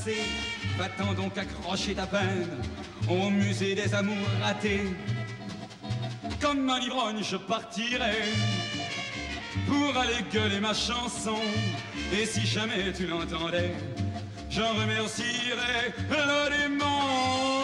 passé. Va-t'en donc accrocher ta peine au musée des amours ratés. Comme un ivrogne je partirai pour aller gueuler ma chanson. Et si jamais tu l'entendais, j'en remercierais le démon.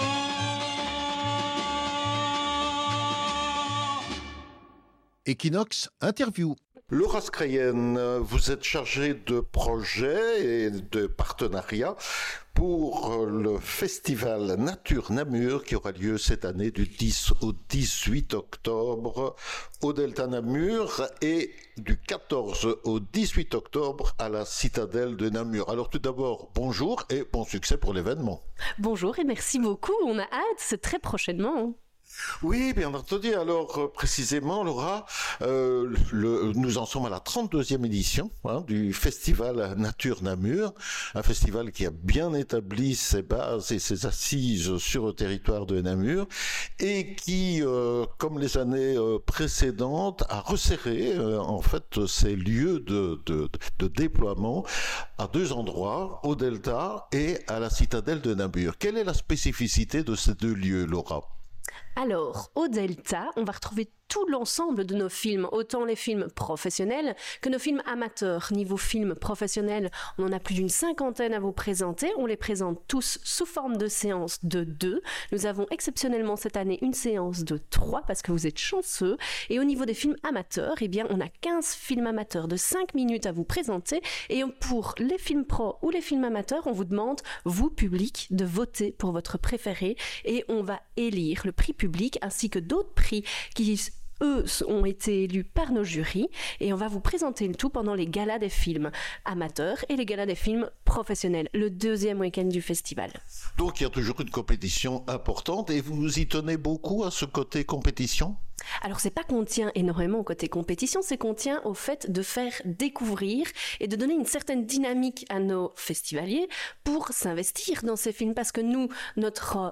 Equinox Interview. Laura Scrayen, vous êtes chargée de projets et de partenariats pour le festival Nature Namur qui aura lieu cette année du 10 au 18 octobre au Delta Namur et du 14 au 18 octobre à la citadelle de Namur. Alors tout d'abord, bonjour et bon succès pour l'événement. Bonjour et merci beaucoup, on a hâte, c'est très prochainement. Oui, bien entendu. Alors, précisément, Laura, nous en sommes à la 32e édition du Festival Nature Namur, un festival qui a bien établi ses bases et ses assises sur le territoire de Namur et qui, comme les années précédentes, a resserré en fait ses lieux de déploiement à deux endroits, au Delta et à la citadelle de Namur. Quelle est la spécificité de ces deux lieux, Laura ? Alors, au Delta, on va retrouver tout l'ensemble de nos films, autant les films professionnels que nos films amateurs. Niveau film professionnel, on en a plus d'une 50aine à vous présenter. On les présente tous sous forme de séances de 2. Nous avons exceptionnellement cette année une séance de 3 parce que vous êtes chanceux. Et au niveau des films amateurs, eh bien, on a 15 films amateurs de 5 minutes à vous présenter. Et pour les films pro ou les films amateurs, on vous demande, vous, public, de voter pour votre préféré. Et on va élire le prix public ainsi que d'autres prix qui eux ont été élus par nos jurys et on va vous présenter le tout pendant les galas des films amateurs et les galas des films professionnels, le deuxième week-end du festival. Donc il y a toujours une compétition importante et vous y tenez beaucoup à ce côté compétition ? Alors c'est pas qu'on tient énormément au côté compétition, c'est qu'on tient au fait de faire découvrir et de donner une certaine dynamique à nos festivaliers pour s'investir dans ces films parce que nous, notre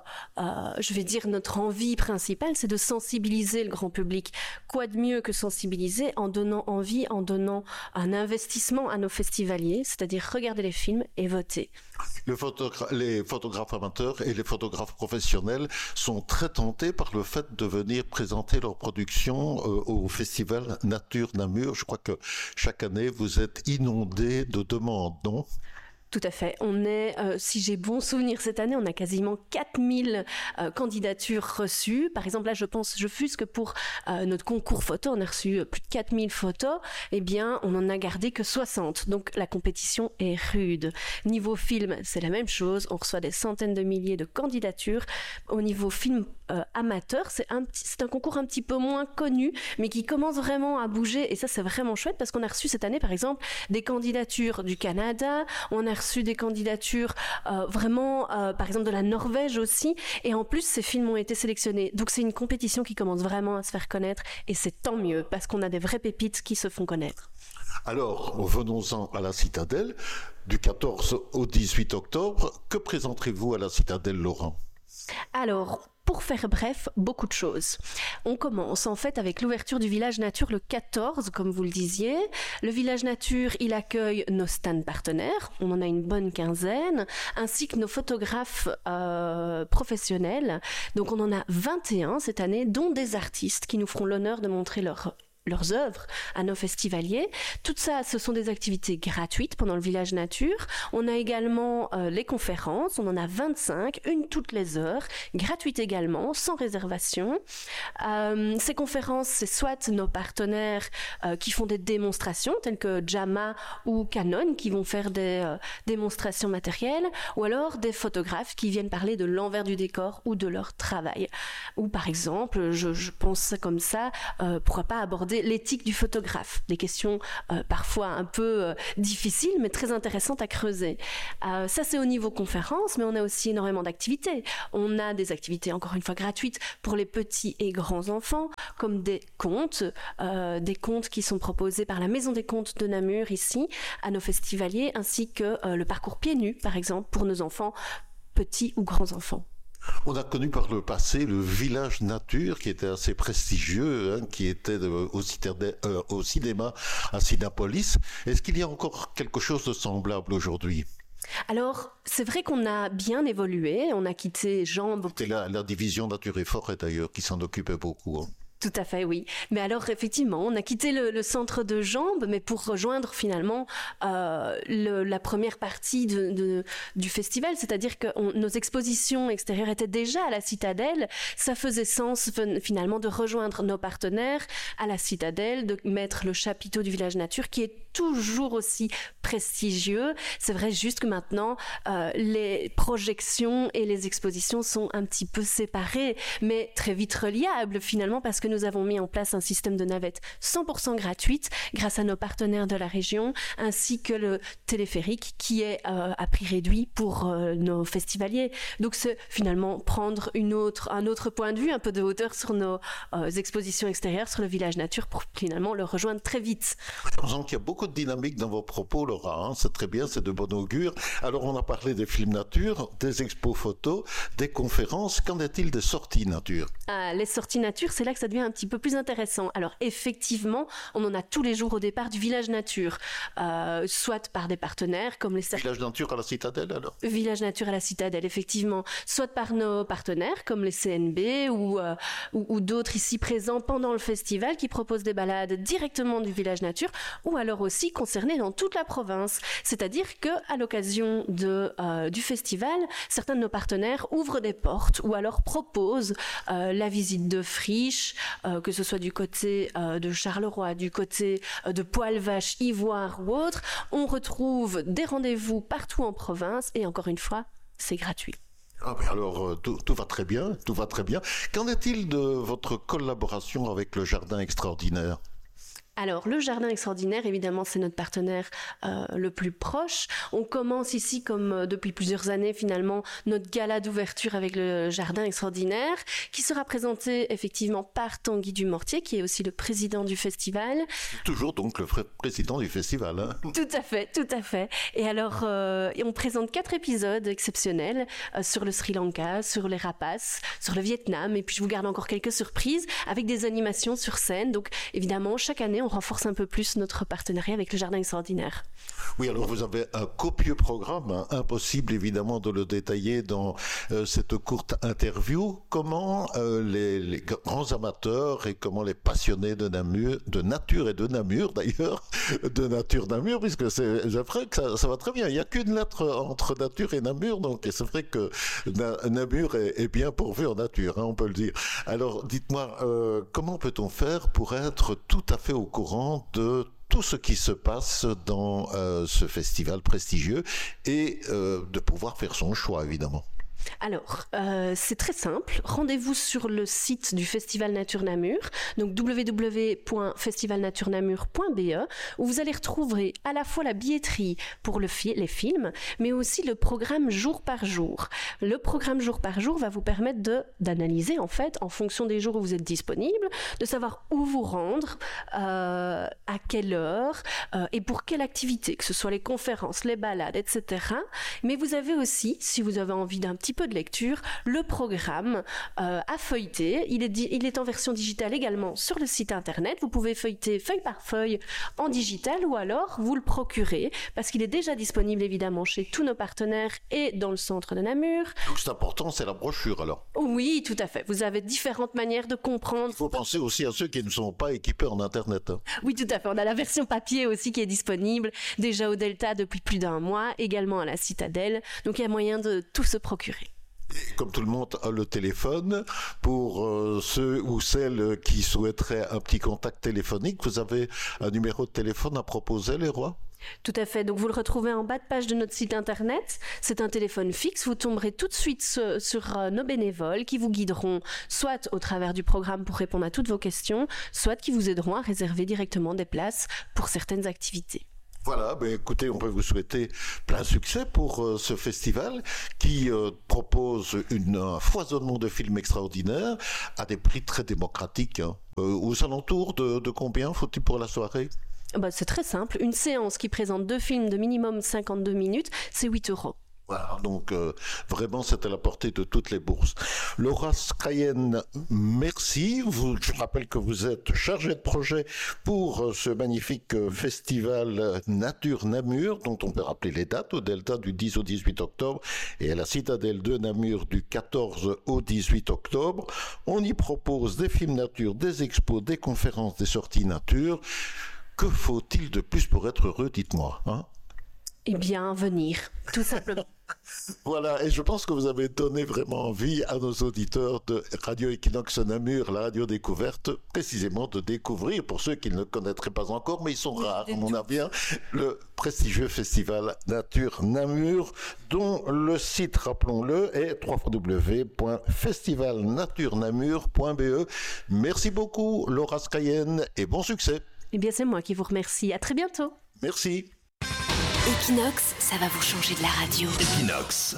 envie principale, c'est de sensibiliser le grand public. Quoi de mieux que sensibiliser en donnant envie, en donnant un investissement à nos festivaliers, c'est-à-dire regarder les films et voter. Les photographes amateurs et les photographes professionnels sont très tentés par le fait de venir présenter leur production au festival Nature Namur. Je crois que chaque année, vous êtes inondés de demandes, non ? Tout à fait. On est, si j'ai bon souvenir cette année, on a quasiment 4000 candidatures reçues. Par exemple, là, je fuse que pour notre concours photo, on a reçu plus de 4000 photos. Eh bien, on en a gardé que 60. Donc, la compétition est rude. Niveau film, c'est la même chose. On reçoit des centaines de milliers de candidatures. Au niveau film amateur, c'est un concours un petit peu moins connu, mais qui commence vraiment à bouger. Et ça, c'est vraiment chouette parce qu'on a reçu cette année, par exemple, des candidatures du Canada. On a reçu des candidatures par exemple de la Norvège aussi, et en plus ces films ont été sélectionnés, donc c'est une compétition qui commence vraiment à se faire connaître et c'est tant mieux parce qu'on a des vraies pépites qui se font connaître. Alors venons-en à la citadelle du 14 au 18 octobre. Que présenterez-vous à la citadelle, Laurent ? Alors, pour faire bref, beaucoup de choses. On commence en fait avec l'ouverture du Village Nature le 14, comme vous le disiez. Le Village Nature, il accueille nos stands partenaires, on en a une bonne quinzaine, ainsi que nos photographes professionnels. Donc on en a 21 cette année, dont des artistes qui nous feront l'honneur de montrer leurs œuvres à nos festivaliers. Tout ça, ce sont des activités gratuites pendant le Village Nature. On a également les conférences, on en a 25, une toutes les heures, gratuites également, sans réservation. Ces conférences, c'est soit nos partenaires qui font des démonstrations, telles que JAMA ou Canon, qui vont faire des démonstrations matérielles, ou alors des photographes qui viennent parler de l'envers du décor ou de leur travail. Ou par exemple, je pense comme ça, pourquoi pas aborder l'éthique du photographe, des questions parfois un peu difficiles mais très intéressantes à creuser. Ça c'est au niveau conférence, mais on a aussi énormément d'activités. On a des activités encore une fois gratuites pour les petits et grands enfants, comme des contes qui sont proposés par la Maison des Contes de Namur ici, à nos festivaliers, ainsi que le parcours pieds nus par exemple pour nos enfants, petits ou grands enfants. On a connu par le passé le Village Nature qui était assez prestigieux, qui était au cinéma à Cinépolis. Est-ce qu'il y a encore quelque chose de semblable aujourd'hui ? Alors, c'est vrai qu'on a bien évolué, on a quitté Jambes. C'était la division Nature et Forêt d'ailleurs qui s'en occupait beaucoup. Hein. Tout à fait, oui. Mais alors, effectivement, on a quitté le centre de Jambes, mais pour rejoindre finalement la première partie du festival, c'est-à-dire que nos expositions extérieures étaient déjà à la Citadelle. Ça faisait sens finalement de rejoindre nos partenaires à la Citadelle, de mettre le chapiteau du village nature qui est toujours aussi prestigieux. C'est vrai juste que maintenant, les projections et les expositions sont un petit peu séparées, mais très vite reliables finalement parce que nous avons mis en place un système de navette 100% gratuite grâce à nos partenaires de la région, ainsi que le téléphérique qui est à prix réduit pour nos festivaliers. Donc c'est finalement prendre un autre point de vue, un peu de hauteur sur nos expositions extérieures, sur le village nature pour finalement le rejoindre très vite. On sent qu'il y a beaucoup de dynamique dans vos propos, Laura. Hein. C'est très bien, c'est de bon augure. Alors on a parlé des films nature, des expos photos, des conférences. Qu'en est-il des sorties nature? Les sorties nature, c'est là que ça devient un petit peu plus intéressant. Alors effectivement, on en a tous les jours au départ du village nature, soit par des partenaires comme les... Village nature à la Citadelle alors? Village nature à la Citadelle, effectivement. Soit par nos partenaires comme les CNB ou d'autres ici présents pendant le festival qui proposent des balades directement du village nature, ou alors aussi concernés dans toute la province. C'est-à-dire qu'à l'occasion du festival, certains de nos partenaires ouvrent des portes ou alors proposent la visite de friches, que ce soit du côté de Charleroi, du côté de Poil-Vache, Ivoire ou autre. On retrouve des rendez-vous partout en province et encore une fois, c'est gratuit. Ah ben alors, tout va très bien, tout va très bien. Qu'en est-il de votre collaboration avec le Jardin Extraordinaire ? Alors, le Jardin Extraordinaire, évidemment, c'est notre partenaire le plus proche. On commence ici, comme depuis plusieurs années, finalement, notre gala d'ouverture avec le Jardin Extraordinaire, qui sera présenté effectivement par Tanguy Dumortier, qui est aussi le président du festival. Toujours donc le président du festival. Hein. Tout à fait, tout à fait. Et alors, on présente 4 épisodes exceptionnels sur le Sri Lanka, sur les rapaces, sur le Vietnam, et puis je vous garde encore quelques surprises avec des animations sur scène. Donc, évidemment, chaque année, on renforce un peu plus notre partenariat avec le Jardin Extraordinaire. Oui, alors vous avez un copieux programme, hein, impossible évidemment de le détailler dans cette courte interview. Comment les grands amateurs et comment les passionnés de nature et de Namur d'ailleurs, de nature Namur, puisque c'est vrai que ça va très bien. Il n'y a qu'une lettre entre nature et Namur, donc c'est vrai que Namur est bien pourvu en nature, hein, on peut le dire. Alors dites-moi, comment peut-on faire pour être tout à fait au courant de tout ce qui se passe dans ce festival prestigieux et de pouvoir faire son choix, évidemment? Alors, c'est très simple. Rendez-vous sur le site du Festival Nature Namur, donc www.festivalnaturenamur.be, où vous allez retrouver à la fois la billetterie pour les films, mais aussi le programme jour par jour. Le programme jour par jour va vous permettre d'analyser, en fait, en fonction des jours où vous êtes disponible, de savoir où vous rendre, à quelle heure, et pour quelle activité, que ce soit les conférences, les balades, etc. Mais vous avez aussi, si vous avez envie d'un petit peu de lecture, le programme à feuilleter. Il est en version digitale également sur le site internet. Vous pouvez feuilleter feuille par feuille en digital ou alors vous le procurez parce qu'il est déjà disponible évidemment chez tous nos partenaires et dans le centre de Namur. Donc c'est important, c'est la brochure alors? Oui, tout à fait. Vous avez différentes manières de comprendre. Il faut penser aussi à ceux qui ne sont pas équipés en internet. Hein. Oui, tout à fait. On a la version papier aussi qui est disponible déjà au Delta depuis plus d'1 mois, également à la Citadelle. Donc il y a moyen de tout se procurer. Et comme tout le monde a le téléphone, pour ceux ou celles qui souhaiteraient un petit contact téléphonique, vous avez un numéro de téléphone à proposer, les rois? Tout à fait. Donc vous le retrouvez en bas de page de notre site internet. C'est un téléphone fixe. Vous tomberez tout de suite sur nos bénévoles qui vous guideront soit au travers du programme pour répondre à toutes vos questions, soit qui vous aideront à réserver directement des places pour certaines activités. Voilà, ben écoutez, on peut vous souhaiter plein succès pour ce festival qui propose un foisonnement de films extraordinaires à des prix très démocratiques. Hein. Aux alentours de combien faut-il pour la soirée? C'est très simple. Une séance qui présente 2 films de minimum 52 minutes, c'est 8 €. Voilà, donc vraiment c'est à la portée de toutes les bourses. Laura Scayen, merci. Je rappelle que vous êtes chargée de projet pour ce magnifique festival Nature Namur, dont on peut rappeler les dates, au Delta du 10 au 18 octobre et à la Citadelle de Namur du 14 au 18 octobre. On y propose des films nature, des expos, des conférences, des sorties nature. Que faut-il de plus pour être heureux, dites-moi, hein? Eh bien, venir, tout simplement. Voilà, et je pense que vous avez donné vraiment envie à nos auditeurs de Radio Equinox Namur, la radio découverte, précisément de découvrir, pour ceux qui ne le connaîtraient pas encore, mais ils sont rares, on en a bien, le prestigieux festival Nature Namur, dont le site, rappelons-le, est www.festivalnaturenamur.be. Merci beaucoup, Laura Scayen, et bon succès. Eh bien, c'est moi qui vous remercie. À très bientôt. Merci. Equinox, ça va vous changer de la radio. Equinox.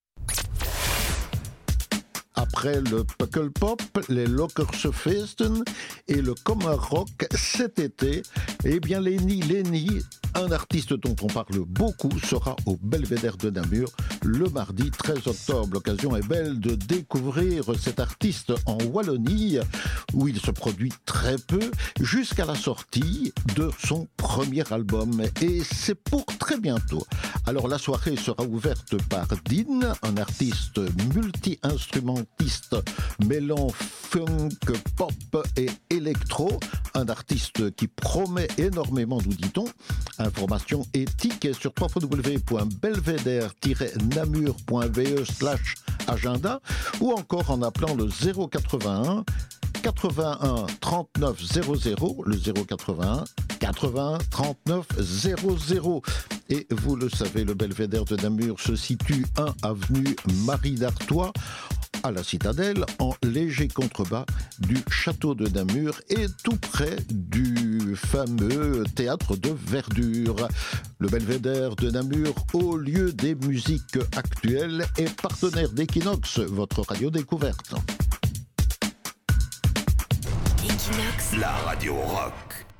Après le Pukkelpop, les Lokkersfeesten et le Kommerrock cet été, eh bien Lenny, un artiste dont on parle beaucoup, sera au Belvédère de Namur le mardi 13 octobre. L'occasion est belle de découvrir cet artiste en Wallonie, où il se produit très peu, jusqu'à la sortie de son premier album. Et c'est pour très bientôt. Alors la soirée sera ouverte par Dean, un artiste multi-instrumentiste mêlant funk, pop et électro, un artiste qui promet énormément, nous dit-on. Informations et tickets sur www.belvedere-namur.be/agenda ou encore en appelant le 081 81 39 00, le 081 80 39 00. Et vous le savez, le Belvédère de Namur se situe 1 avenue Marie d'Artois, à la Citadelle, en léger contrebas du château de Namur et tout près du fameux théâtre de Verdure. Le Belvédère de Namur, au lieu des musiques actuelles, est partenaire d'Equinox, votre radio découverte. Equinox, La radio rock.